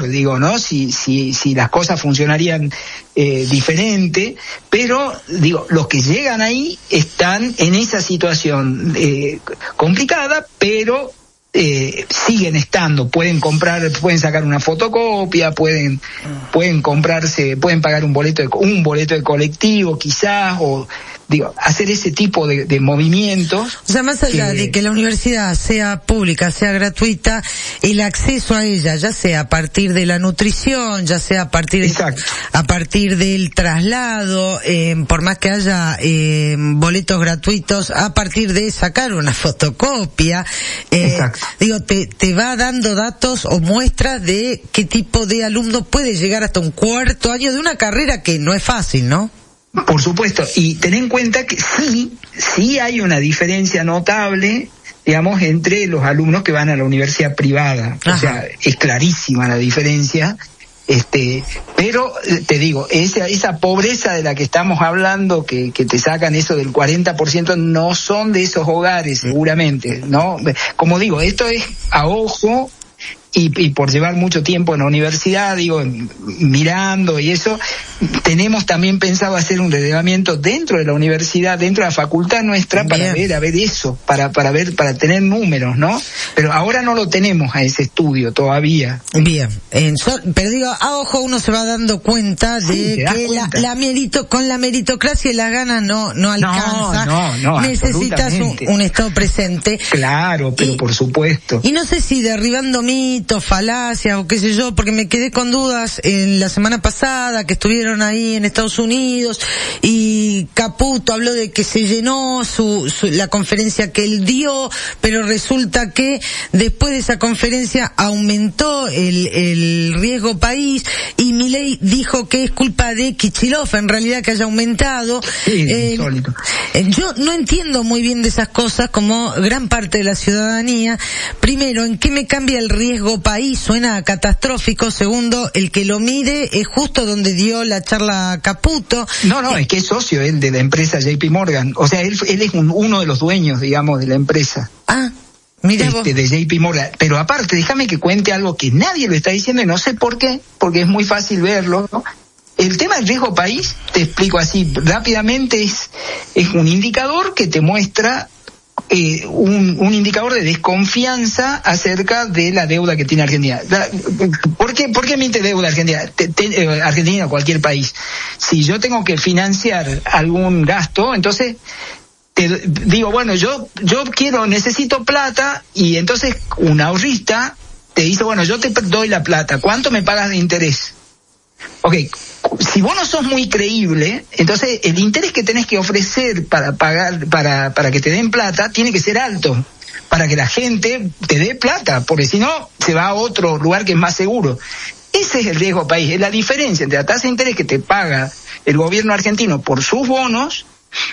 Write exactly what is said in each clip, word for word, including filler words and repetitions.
mejor, digo, ¿no? Si, si, si las cosas funcionarían eh, diferente, pero, digo, los que llegan ahí están en esa situación eh, complicada, pero Eh, siguen estando, pueden comprar, pueden sacar una fotocopia, pueden, pueden comprarse, pueden pagar un boleto de, un boleto de colectivo quizás, o digo, hacer ese tipo de, de movimientos. O sea, más allá que, de que la universidad sea pública, sea gratuita, el acceso a ella, ya sea a partir de la nutrición, ya sea a partir de, a partir del traslado, eh, por más que haya eh, boletos gratuitos, a partir de sacar una fotocopia, eh, digo, te, te va dando datos o muestras de qué tipo de alumno puede llegar hasta un cuarto año de una carrera que no es fácil, ¿no? Por supuesto, y ten en cuenta que sí, sí hay una diferencia notable, digamos, entre los alumnos que van a la universidad privada. Ajá. O sea, es clarísima la diferencia. Este, pero te digo, esa, esa pobreza de la que estamos hablando, que, que te sacan eso del cuarenta por ciento, no son de esos hogares, seguramente, ¿no? Como digo, esto es a ojo, y, y por llevar mucho tiempo en la universidad, digo, mirando y eso, tenemos también pensado hacer un relevamiento dentro de la universidad, dentro de la facultad nuestra, para Bien. ver, a ver eso, para, para ver, para tener números, ¿no? Pero ahora no lo tenemos a ese estudio todavía. Bien, en so, pero digo, a ojo uno se va dando cuenta de sí, que cuenta. La, la merito, con la meritocracia y las ganas no, no alcanza. No, no, no. Necesitas un, un estado presente. Claro, pero y, por supuesto. Y no sé si derribando mitos, falacias o qué sé yo, porque me quedé con dudas en la semana pasada que estuvieron ahí en Estados Unidos y Caputo habló de que se llenó su, su la conferencia que él dio, pero resulta que después de esa conferencia aumentó el, el riesgo país y Milei dijo que es culpa de Kicillof en realidad que haya aumentado. Sí, eh, eh, yo no entiendo muy bien de esas cosas como gran parte de la ciudadanía. Primero, ¿en qué me cambia el riesgo país? Suena catastrófico. Segundo, el que lo mide es justo donde dio la charla Caputo. No, no, eh, es que es socio él de la empresa J P Morgan. O sea, él, él es un, uno de los dueños, digamos, de la empresa. Ah, mira este, vos. De J P Morgan. Pero aparte, déjame que cuente algo que nadie lo está diciendo y no sé por qué, porque es muy fácil verlo, ¿no? El tema del riesgo país, te explico así rápidamente, es, es un indicador que te muestra Eh, un, un indicador de desconfianza acerca de la deuda que tiene Argentina. La, ¿Por qué, por qué emite deuda Argentina? Te, te, eh, Argentina o cualquier país. Si yo tengo que financiar algún gasto, entonces te digo, bueno, yo yo quiero, necesito plata, y entonces un ahorrista te dice, bueno, yo te doy la plata, ¿cuánto me pagas de interés? Ok, si vos no sos muy creíble, entonces el interés que tenés que ofrecer para pagar, para, para que te den plata, tiene que ser alto, para que la gente te dé plata, porque si no, se va a otro lugar que es más seguro. Ese es el riesgo país, es la diferencia entre la tasa de interés que te paga el gobierno argentino por sus bonos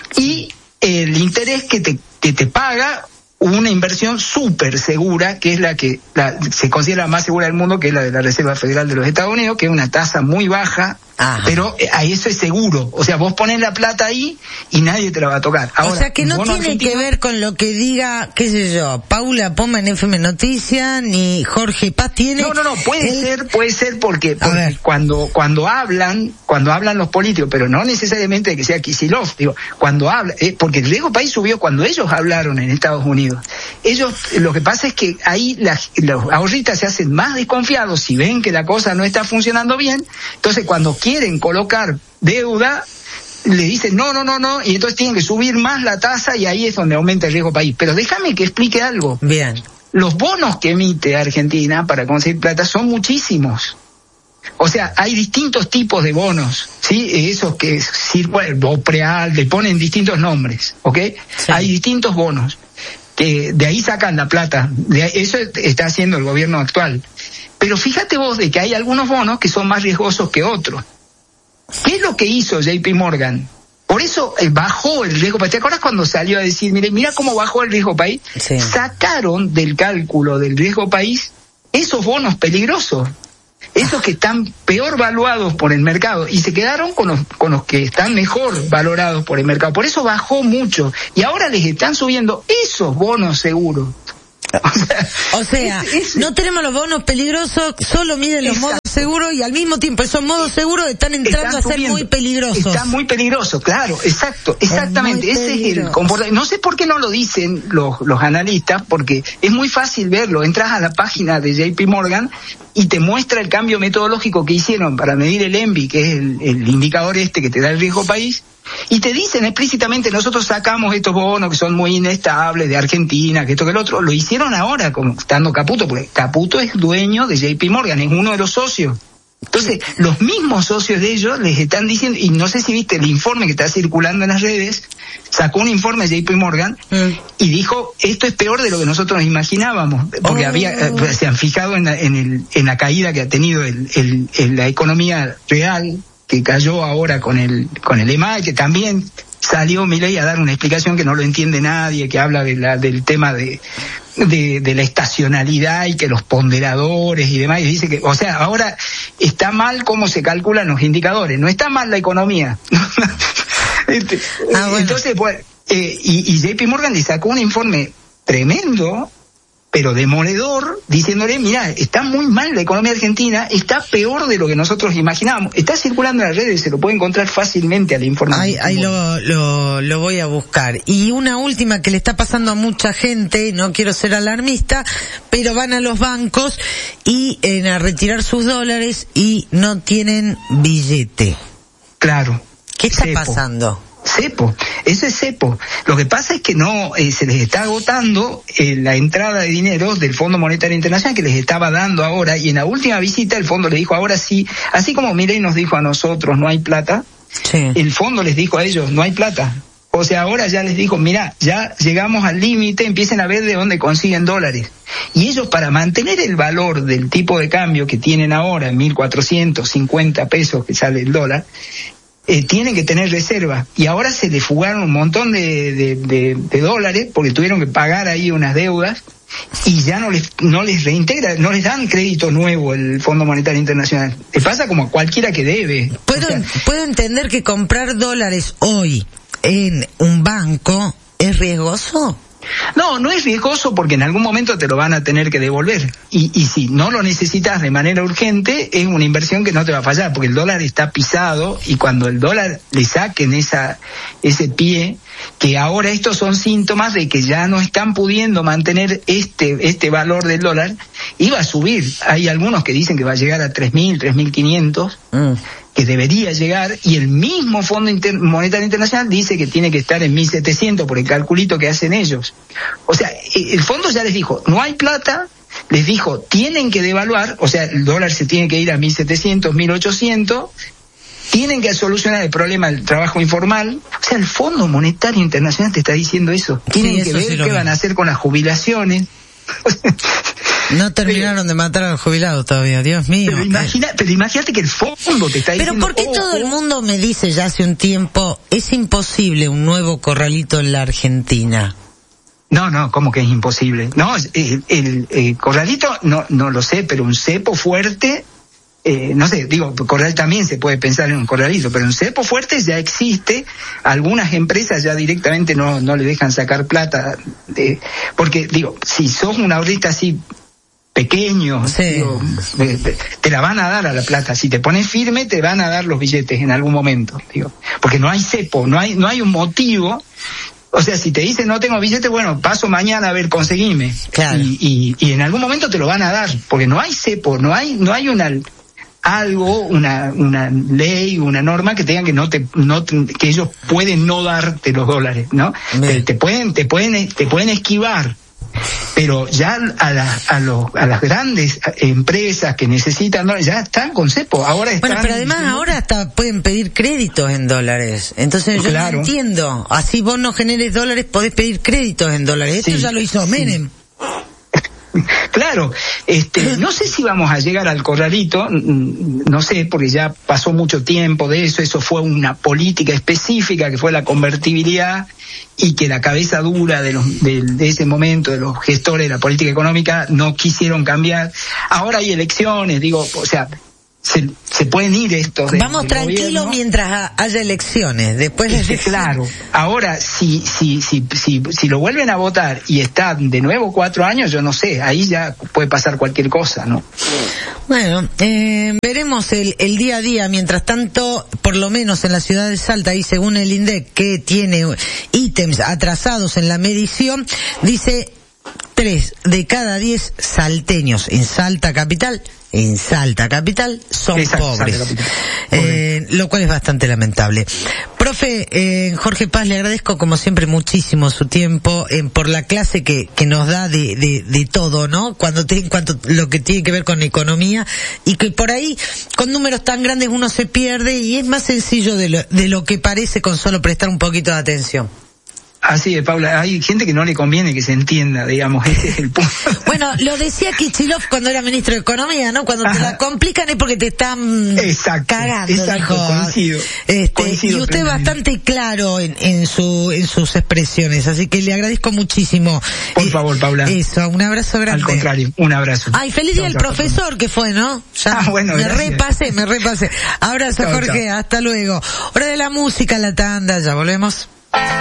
y el interés que te, que te paga una inversión súper segura, que es la que la, se considera la más segura del mundo, que es la de la Reserva Federal de los Estados Unidos, que es una tasa muy baja. Ajá. Pero a eso es seguro. O sea, vos pones la plata ahí y nadie te la va a tocar. Ahora, o sea, que no tiene argentino, que ver con lo que diga, qué sé yo, Paula Poma en F M Noticias, ni Jorge Paz tiene... No, no, no, puede el... ser, puede ser porque, porque cuando cuando hablan, cuando hablan los políticos, pero no necesariamente que sea Kicillof, digo, cuando habla, eh, porque el riesgo país subió cuando ellos hablaron en Estados Unidos. Ellos, lo que pasa es que ahí la, los ahorristas se hacen más desconfiados si ven que la cosa no está funcionando bien, entonces cuando quieren colocar deuda, le dicen no, no, no, no, y entonces tienen que subir más la tasa y ahí es donde aumenta el riesgo país. Pero déjame que explique algo. Bien. Los bonos que emite Argentina para conseguir plata son muchísimos. O sea, hay distintos tipos de bonos, ¿sí? Esos que circulan, o preal, le ponen distintos nombres, ¿ok? Sí. Hay distintos bonos, que de ahí sacan la plata, de ahí, eso está haciendo el gobierno actual. Pero fíjate vos de que hay algunos bonos que son más riesgosos que otros. ¿Qué es lo que hizo J P Morgan? Por eso eh, bajó el riesgo país. ¿Te acuerdas cuando salió a decir, mire, mira cómo bajó el riesgo país? Sí. Sacaron del cálculo del riesgo país esos bonos peligrosos, esos que están peor valuados por el mercado, y se quedaron con los, con los que están mejor valorados por el mercado. Por eso bajó mucho. Y ahora les están subiendo esos bonos seguros. O sea, o sea es, es, no tenemos los bonos peligrosos, solo miden los modos seguro y al mismo tiempo esos modos seguros están entrando están a ser subiendo. Muy peligrosos. Está muy peligroso, claro, exacto, exactamente. Es ese es el comportamiento. No sé por qué no lo dicen los, los analistas, porque es muy fácil verlo. Entras a la página de J P Morgan y te muestra el cambio metodológico que hicieron para medir el E N B I, que es el, el indicador este que te da el riesgo país, y te dicen explícitamente, nosotros sacamos estos bonos que son muy inestables de Argentina, que esto que el otro. Lo hicieron ahora, como estando Caputo, porque Caputo es dueño de J P Morgan, es uno de los socios. Entonces, los mismos socios de ellos les están diciendo, y no sé si viste el informe que está circulando en las redes, sacó un informe de J P Morgan mm. y dijo, esto es peor de lo que nosotros nos imaginábamos, porque oh. había, eh, se han fijado en la, en, el, en la caída que ha tenido el, el, el, la economía real, que cayó ahora con el, con el E M A, y que también salió Milei a dar una explicación que no lo entiende nadie, que habla de la, del tema de, de, de la estacionalidad y que los ponderadores y demás, y dice que, o sea, ahora está mal cómo se calculan los indicadores, no está mal la economía. este, ah, bueno. Entonces, pues, eh, y, y J P Morgan le sacó un informe tremendo, pero demoledor, diciéndole, mira, está muy mal la economía argentina, está peor de lo que nosotros imaginábamos. Está circulando en las redes, se lo puede encontrar fácilmente a la información. Ahí, ahí lo, lo, lo voy a buscar. Y una última que le está pasando a mucha gente, no quiero ser alarmista, pero van a los bancos y eh, a retirar sus dólares y no tienen billete. Claro. ¿Qué está Cepo. pasando? Cepo, eso es cepo. Lo que pasa es que no, eh, se les está agotando eh, la entrada de dinero del Fondo Monetario Internacional que les estaba dando ahora, y en la última visita el fondo le dijo, ahora sí, así como Milei nos dijo a nosotros no hay plata, sí. el fondo les dijo a ellos no hay plata. O sea, ahora ya les dijo, mira, ya llegamos al límite, empiecen a ver de dónde consiguen dólares. Y ellos, para mantener el valor del tipo de cambio que tienen ahora, mil cuatrocientos cincuenta pesos que sale el dólar, Eh, tienen que tener reserva, y ahora se le fugaron un montón de, de, de, de dólares porque tuvieron que pagar ahí unas deudas y ya no les no les reintegra, no les dan crédito nuevo el Fondo Monetario Internacional. Le pasa como a cualquiera que debe. Puedo, o sea, puedo entender que comprar dólares hoy en un banco es riesgoso. No, no es riesgoso porque en algún momento te lo van a tener que devolver. Y, y si no lo necesitas de manera urgente, es una inversión que no te va a fallar, porque el dólar está pisado, y cuando el dólar le saquen esa, ese pie, que ahora estos son síntomas de que ya no están pudiendo mantener este, este valor del dólar, iba a subir. Hay algunos que dicen que va a llegar a tres mil, tres mil quinientos. Mm. que debería llegar, y el mismo Fondo Inter- Monetario Internacional dice que tiene que estar en mil setecientos por el calculito que hacen ellos. O sea, el fondo ya les dijo, no hay plata, les dijo, tienen que devaluar, o sea, el dólar se tiene que ir a mil setecientos, mil ochocientos, tienen que solucionar el problema del trabajo informal. O sea, el Fondo Monetario Internacional te está diciendo eso. Tienen sí, que ver sí qué van a hacer con las jubilaciones. No terminaron de matar a los jubilados todavía, Dios mío. Pero, imagina, pero imagínate que el fondo te está diciendo... Pero ¿por qué oh, todo oh. el mundo me dice ya hace un tiempo, es imposible un nuevo corralito en la Argentina? No, no, ¿cómo que es imposible? No, el, el, el corralito, no, no lo sé, pero un cepo fuerte... Eh, no sé, digo, corral también se puede pensar en un corralito, pero un cepo fuerte ya existe. Algunas empresas ya directamente no, no le dejan sacar plata, de, porque digo, si sos un ahorrista así pequeño, sí. digo, te la van a dar a la plata. Si te pones firme, te van a dar los billetes en algún momento, digo, porque no hay cepo, no hay, no hay un motivo. O sea, si te dicen no tengo billete, bueno, paso mañana a ver, conseguime. Claro. Y, y, y en algún momento te lo van a dar, porque no hay cepo, no hay, no hay una algo, una una ley, una norma que tenga que no te no que ellos pueden no darte los dólares, ¿no? Te, te pueden te pueden te pueden esquivar, pero ya a las a los a las grandes empresas que necesitan dólares ya están con cepo. Ahora están. Bueno, pero además diciendo... ahora hasta pueden pedir créditos en dólares. Entonces yo claro. no entiendo. Así vos no generes dólares, podés pedir créditos en dólares. Esto sí, ya lo hizo Menem. Sí. Claro, este, no sé si vamos a llegar al corralito, no sé, porque ya pasó mucho tiempo de eso, eso fue una política específica que fue la convertibilidad, y que la cabeza dura de, los, de, de ese momento, de los gestores de la política económica, no quisieron cambiar. Ahora hay elecciones, digo, o sea, se, se pueden ir estos. Vamos tranquilos mientras haya elecciones, después de elecciones. Claro. Ahora, si, si, si, si, si lo vuelven a votar y está de nuevo cuatro años, yo no sé, ahí ya puede pasar cualquier cosa, ¿no? Bueno, eh, veremos el, el día a día. Mientras tanto, por lo menos en la ciudad de Salta, y según el INDEC, que tiene ítems atrasados en la medición, dice tres de cada diez salteños en Salta capital, en Salta capital, son Exacto, pobres, eh, lo cual es bastante lamentable. Profe, eh, Jorge Paz, le agradezco como siempre muchísimo su tiempo eh, por la clase que, que nos da de, de, de todo, ¿no? Cuando te, en cuanto lo que tiene que ver con economía, y que por ahí con números tan grandes uno se pierde y es más sencillo de lo, de lo que parece con solo prestar un poquito de atención. Así es, Paula, hay gente que no le conviene que se entienda, digamos, ese es el punto. Bueno, lo decía Kicillof cuando era ministro de Economía, ¿no? Cuando Ajá. te la complican es porque te están exacto, cagando. Exacto, dijo. coincido, este, coincido. Y usted es bastante claro en, en, su, en sus expresiones, así que le agradezco muchísimo. Por eh, favor, Paula. Eso, un abrazo grande. Al contrario, un abrazo. Ay, feliz día del profesor que fue, ¿no? Ya ah, bueno, me gracias. repasé, me repasé. Abrazo, chao, Jorge, chao. Hasta luego. Hora de la música, la tanda, ya volvemos.